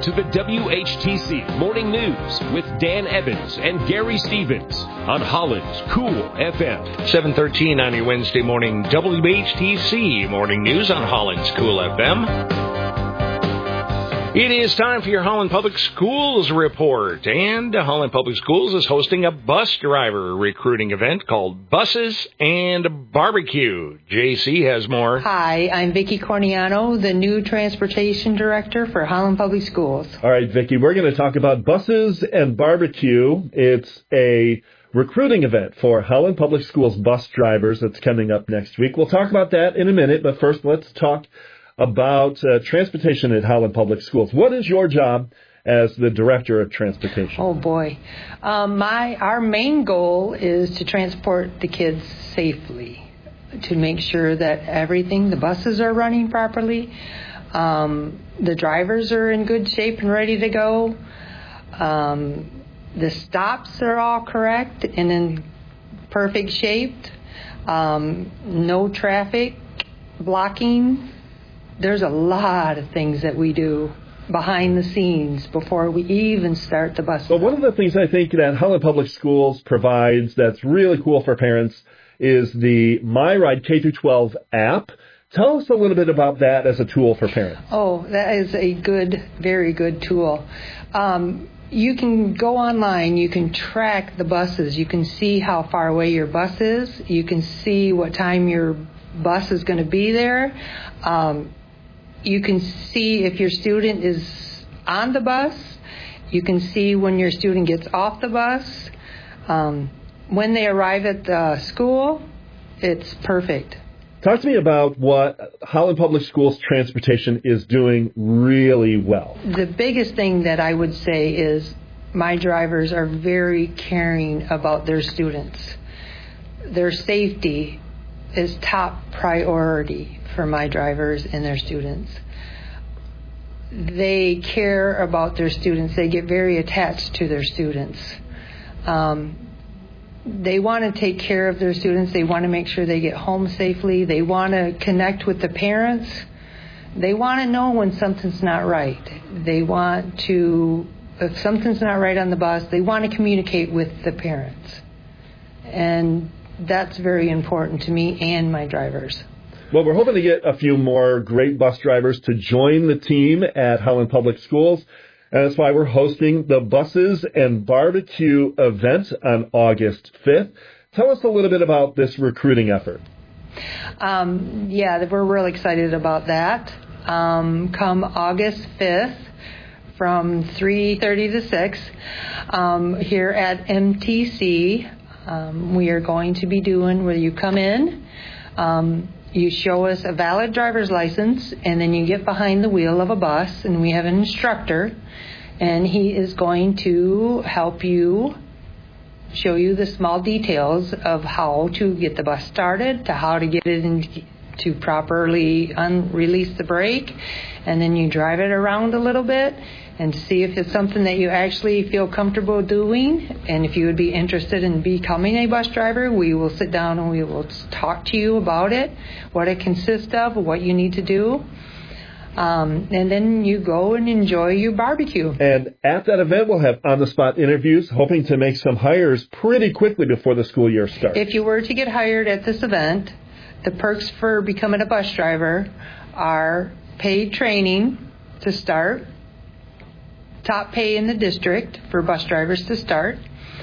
to the WHTC Morning News with Dan Evans and Gary Stevens on Holland's Cool FM. 7:13 on your Wednesday morning WHTC Morning News on Holland's Cool FM. It is time for your Holland Public Schools report, and Holland Public Schools is hosting a bus driver recruiting event called Buses and Barbecue. JC has more. Hi, I'm Vicki Corniano, the new Transportation Director for Holland Public Schools. All right, Vicki, we're going to talk about Buses and Barbecue. It's a recruiting event for Holland Public Schools bus drivers that's coming up next week. We'll talk about that in a minute, but first let's talk about transportation at Holland Public Schools. What is your job as the Director of Transportation? Oh, boy. Our main goal is to transport the kids safely, to make sure that the buses are running properly, the drivers are in good shape and ready to go, the stops are all correct and in perfect shape, no traffic blocking. There's a lot of things that we do behind the scenes before we even start the bus. Well, one of the things I think that Holland Public Schools provides that's really cool for parents is the MyRide K-12 app. Tell us a little bit about that as a tool for parents. Oh, that is a very good tool. You can go online, you can track the buses, you can see how far away your bus is, you can see what time your bus is going to be there. You can see if your student is on the bus. You can see when your student gets off the bus. When they arrive at the school, it's perfect. Talk to me about what Holland Public Schools transportation is doing really well. The biggest thing that I would say is my drivers are very caring about their students. Their safety is top priority for my drivers and their students. They care about their students. They get very attached to their students. They want to take care of their students. They want to make sure they get home safely. They want to connect with the parents. They want to know when something's not right. If something's not right on the bus, they want to communicate with the parents. And that's very important to me and my drivers. Well, we're hoping to get a few more great bus drivers to join the team at Holland Public Schools. And that's why we're hosting the Buses and Barbecue event on August 5th. Tell us a little bit about this recruiting effort. We're really excited about that. Come August 5th from 3:30 to 6 here at MTC. We are going to be doing where you come in, you show us a valid driver's license, and then you get behind the wheel of a bus, and we have an instructor, and he is going to help you, show you the small details of how to get the bus started, to how to get it in, to properly release the brake, and then you drive it around a little bit and see if it's something that you actually feel comfortable doing. And if you would be interested in becoming a bus driver, we will sit down and we will talk to you about it, what it consists of, what you need to do. And then you go and enjoy your barbecue. And at that event, we'll have on-the-spot interviews, hoping to make some hires pretty quickly before the school year starts. If you were to get hired at this event, the perks for becoming a bus driver are paid training to start, top pay in the district for bus drivers to start.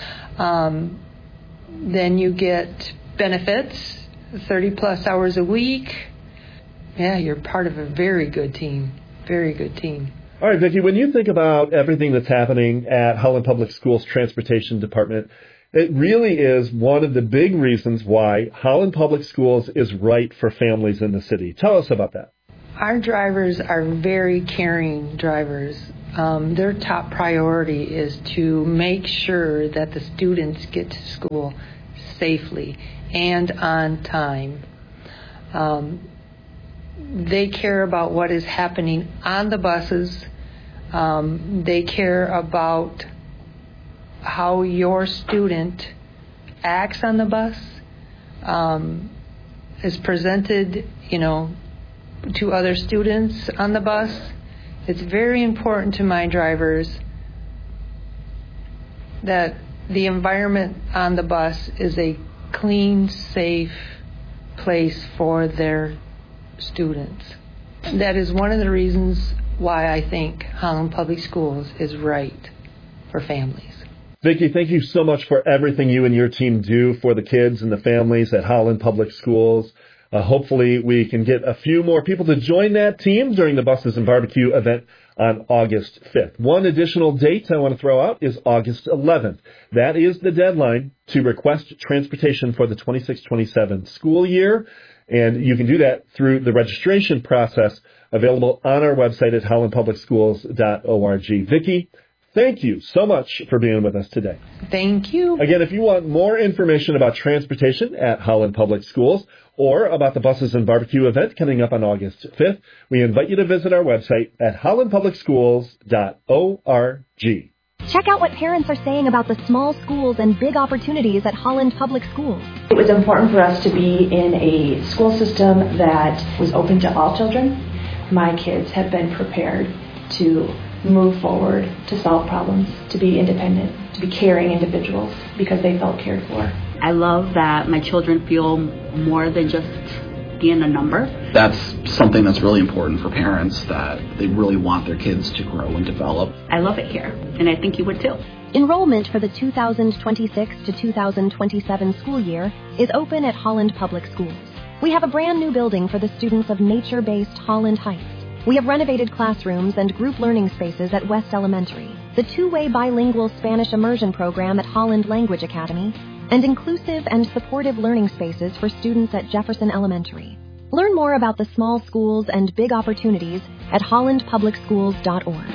Then you get benefits, 30-plus hours a week. Yeah, you're part of a very good team. Very good team. All right, Vicki, when you think about everything that's happening at Holland Public Schools Transportation Department, it really is one of the big reasons why Holland Public Schools is right for families in the city. Tell us about that. Our drivers are very caring drivers. Their top priority is to make sure that the students get to school safely and on time. They care about what is happening on the buses. They care about how your student acts on the bus, is presented, to other students on the bus. It's very important to my drivers that the environment on the bus is a clean, safe place for their students. That is one of the reasons why I think Holland Public Schools is right for families. Vicki, thank you so much for everything you and your team do for the kids and the families at Holland Public Schools. Hopefully we can get a few more people to join that team during the Buses and Barbecue event on August 5th. One additional date I want to throw out is August 11th. That is the deadline to request transportation for the 26-27 school year, and you can do that through the registration process available on our website at hollandpublicschools.org. Vicki, thank you so much for being with us today. Thank you. Again, if you want more information about transportation at Holland Public Schools or about the Buses and Barbecue event coming up on August 5th, we invite you to visit our website at hollandpublicschools.org. Check out what parents are saying about the small schools and big opportunities at Holland Public Schools. It was important for us to be in a school system that was open to all children. My kids have been prepared to move forward, to solve problems, to be independent, to be caring individuals because they felt cared for. I love that my children feel more than just being a number. That's something that's really important for parents, that they really want their kids to grow and develop. I love it here, and I think you would too. Enrollment for the 2026 to 2027 school year is open at Holland Public Schools. We have a brand new building for the students of nature-based Holland Heights. We have renovated classrooms and group learning spaces at West Elementary, the two-way bilingual Spanish immersion program at Holland Language Academy, and inclusive and supportive learning spaces for students at Jefferson Elementary. Learn more about the small schools and big opportunities at hollandpublicschools.org.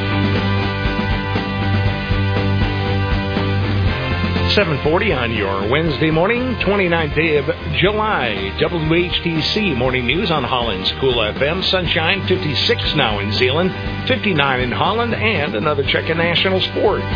7:40 on your Wednesday morning, 29th day of July. WHTC Morning News on Holland's Cool FM. Sunshine, 56 now in Zeeland, 59 in Holland, and another check in national sports.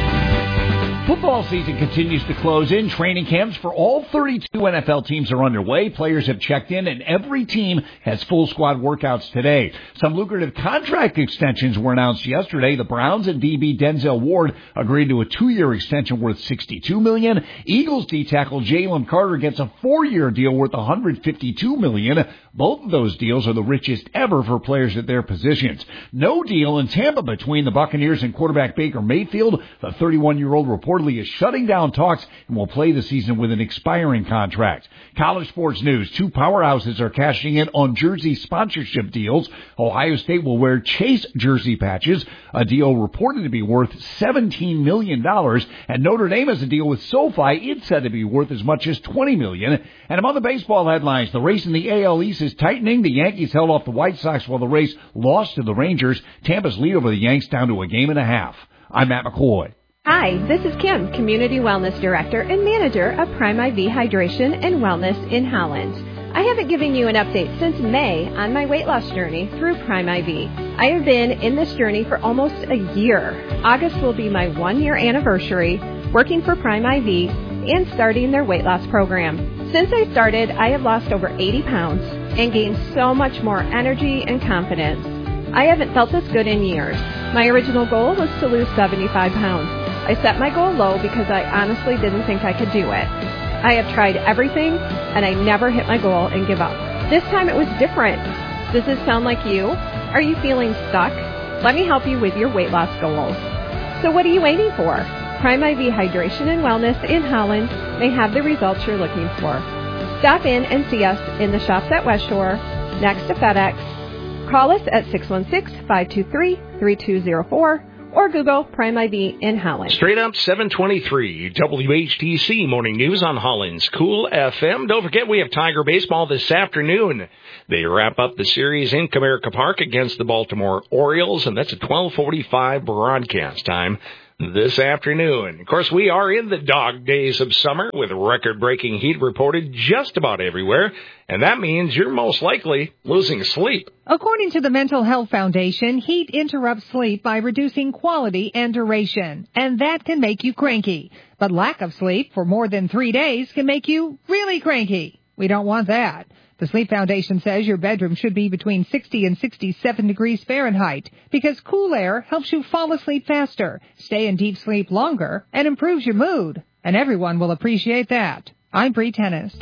Football season continues to close in. Training camps for all 32 NFL teams are underway. Players have checked in, and every team has full squad workouts today. Some lucrative contract extensions were announced yesterday. The Browns and DB Denzel Ward agreed to a 2-year extension worth $62 million. Eagles D-tackle Jalen Carter gets a 4-year deal worth $152 million. Both of those deals are the richest ever for players at their positions. No deal in Tampa between the Buccaneers and quarterback Baker Mayfield. The 31-year-old reportedly is shutting down talks and will play the season with an expiring contract. College sports news. 2 powerhouses are cashing in on jersey sponsorship deals. Ohio State will wear Chase jersey patches, a deal reported to be worth $17 million. And Notre Dame has a deal with SoFi. It's said to be worth as much as $20 million. And among the baseball headlines, the race in the AL East is tightening. The Yankees held off the White Sox while the race lost to the Rangers. Tampa's lead over the Yanks down to a game and a half. I'm Matt McCoy. Hi, this is Kim, Community Wellness Director and Manager of Prime IV Hydration and Wellness in Holland. I haven't given you an update since May on my weight loss journey through Prime IV. I have been in this journey for almost a year. August will be my 1-year anniversary working for Prime IV and starting their weight loss program. Since I started, I have lost over 80 pounds and gained so much more energy and confidence. I haven't felt this good in years. My original goal was to lose 75 pounds. I set my goal low because I honestly didn't think I could do it. I have tried everything, and I never hit my goal and give up. This time it was different. Does this sound like you? Are you feeling stuck? Let me help you with your weight loss goals. So what are you waiting for? Prime IV Hydration and Wellness in Holland may have the results you're looking for. Stop in and see us in the shops at West Shore, next to FedEx. Call us at 616-523-3204. or Google Prime IV in Holland. Straight up 723 WHTC Morning News on Holland's Cool FM. Don't forget we have Tiger Baseball this afternoon. They wrap up the series in Comerica Park against the Baltimore Orioles, and that's a 12:45 broadcast time this afternoon. Of course, we are in the dog days of summer with record-breaking heat reported just about everywhere, and that means you're most likely losing sleep. According to the Mental Health Foundation, heat interrupts sleep by reducing quality and duration, and that can make you cranky. But lack of sleep for more than 3 days can make you really cranky. We don't want that. The Sleep Foundation says your bedroom should be between 60 and 67 degrees Fahrenheit because cool air helps you fall asleep faster, stay in deep sleep longer, and improves your mood. And everyone will appreciate that. I'm Bree Tennis.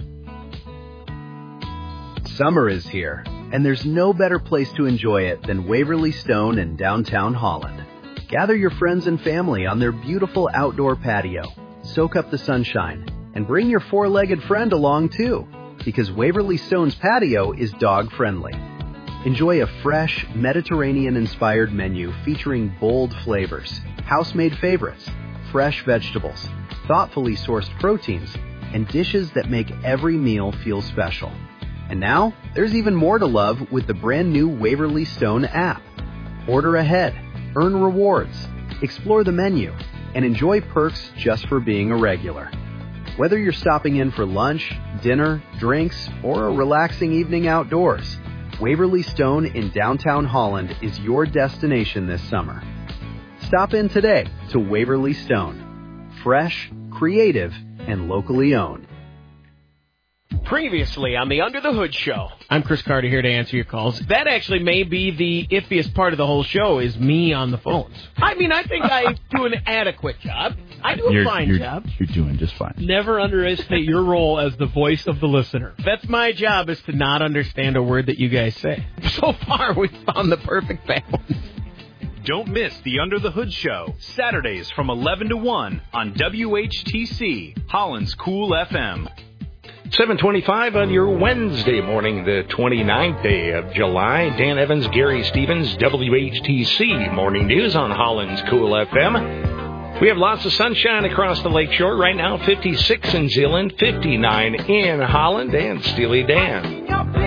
Summer is here, and there's no better place to enjoy it than Waverly Stone in downtown Holland. Gather your friends and family on their beautiful outdoor patio. Soak up the sunshine, and bring your four-legged friend along too, because Waverly Stone's patio is dog-friendly. Enjoy a fresh, Mediterranean-inspired menu featuring bold flavors, house-made favorites, fresh vegetables, thoughtfully sourced proteins, and dishes that make every meal feel special. And now, there's even more to love with the brand new Waverly Stone app. Order ahead, earn rewards, explore the menu, and enjoy perks just for being a regular. Whether you're stopping in for lunch, dinner, drinks, or a relaxing evening outdoors, Waverly Stone in downtown Holland is your destination this summer. Stop in today to Waverly Stone. Fresh, creative, and locally owned. Previously on the Under the Hood Show. I'm Chris Carter here to answer your calls. That actually may be the iffiest part of the whole show is me on the phones. I mean, I think I do an adequate job. I do a fine job. You're doing just fine. Never underestimate your role as the voice of the listener. That's my job, is to not understand a word that you guys say. So far, we've found the perfect balance. Don't miss the Under the Hood Show, Saturdays from 11 to 1 on WHTC, Holland's Cool FM. 7:25 on your Wednesday morning, the 29th day of July. Dan Evans, Gary Stevens, WHTC Morning News on Holland's Cool FM. We have lots of sunshine across the lakeshore right now, 56 in Zeeland, 59 in Holland, and Steely Dan.